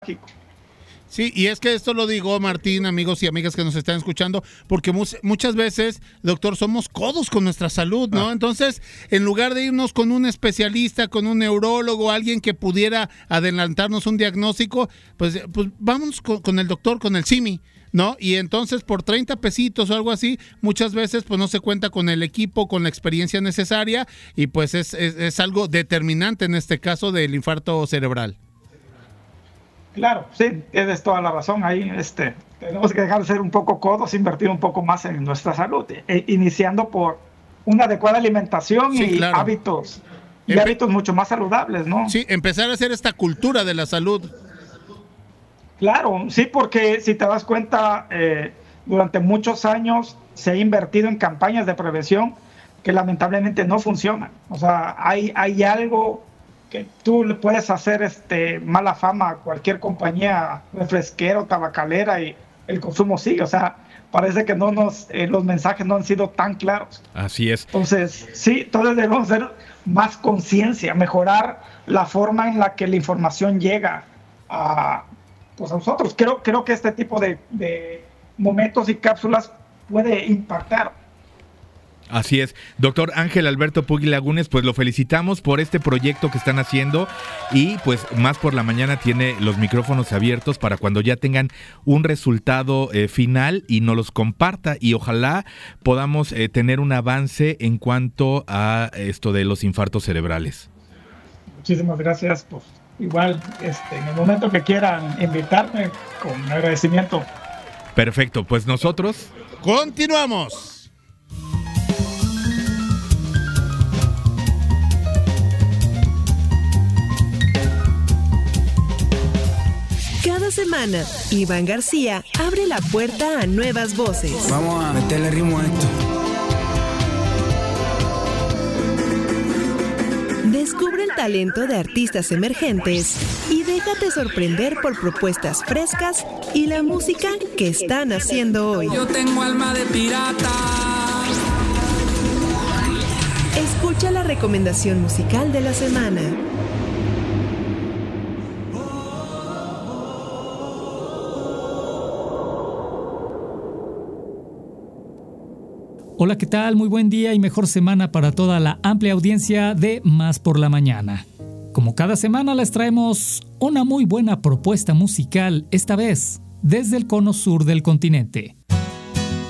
Sí, y es que esto lo digo, Martín, amigos y amigas que nos están escuchando, porque muchas veces, doctor, somos codos con nuestra salud, ¿no? Entonces, en lugar de irnos con un especialista, con un neurólogo, alguien que pudiera adelantarnos un diagnóstico, pues vamos con el doctor, con el Simi, ¿no? Y entonces por 30 pesitos o algo así, muchas veces pues no se cuenta con el equipo, con la experiencia necesaria, y pues es algo determinante en este caso del infarto cerebral. Claro, sí, tienes toda la razón. Ahí tenemos que dejar de ser un poco codos, invertir un poco más en nuestra salud, iniciando por una adecuada alimentación, sí, y claro, hábitos mucho más saludables, ¿no? Sí, empezar a hacer esta cultura de la salud. Claro, sí, porque si te das cuenta, durante muchos años se ha invertido en campañas de prevención que lamentablemente no funcionan. O sea, hay algo que tú le puedes hacer mala fama a cualquier compañía refresquera o tabacalera y el consumo sigue. O sea, parece que los mensajes no han sido tan claros. Así es. Entonces, sí, todos debemos hacer más conciencia, mejorar la forma en la que la información llega a nosotros. Creo que este tipo de momentos y cápsulas puede impactar. Así es. Doctor Ángel Alberto Pugui Lagunes, pues lo felicitamos por este proyecto que están haciendo y pues Más por la Mañana tiene los micrófonos abiertos para cuando ya tengan un resultado final y nos los comparta, y ojalá podamos tener un avance en cuanto a esto de los infartos cerebrales. Muchísimas gracias. Pues igual, en el momento que quieran invitarme, con agradecimiento. Perfecto, pues nosotros continuamos. Cada semana, Iván García abre la puerta a nuevas voces. Vamos a meterle ritmo a esto. Descubre el talento de artistas emergentes y déjate sorprender por propuestas frescas y la música que están haciendo hoy. Yo tengo alma de pirata. Escucha la recomendación musical de la semana. Hola, ¿qué tal? Muy buen día y mejor semana para toda la amplia audiencia de Más por la Mañana. Como cada semana les traemos una muy buena propuesta musical, esta vez desde el cono sur del continente.